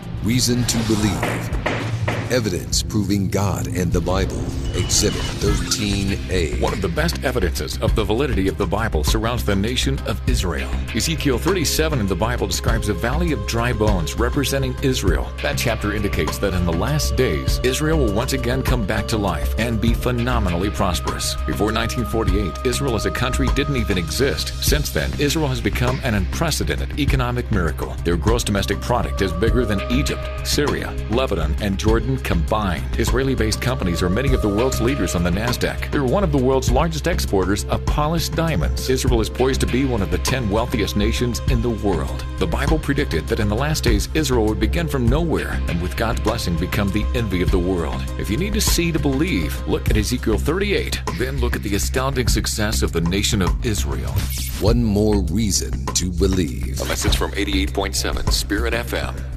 Reason to believe. Evidence proving God and the Bible. Exhibit 13A. One of the best evidences of the validity of the Bible surrounds the nation of Israel. Ezekiel 37 in the Bible describes a valley of dry bones representing Israel. That chapter indicates that in the last days, Israel will once again come back to life and be phenomenally prosperous. Before 1948, Israel as a country didn't even exist. Since then, Israel has become an unprecedented economic miracle. Their gross domestic product is bigger than Egypt, Syria, Lebanon, and Jordan combined. Israeli-based companies are many of the world's leaders on the NASDAQ. They're one of the world's largest exporters of polished diamonds. Israel is poised to be one of the 10 wealthiest nations in the world. The Bible predicted that in the last days, Israel would begin from nowhere and with God's blessing become the envy of the world. If you need to see to believe, look at Ezekiel 38. Then look at the astounding success of the nation of Israel. One more reason to believe. A message from 88.7 Spirit FM.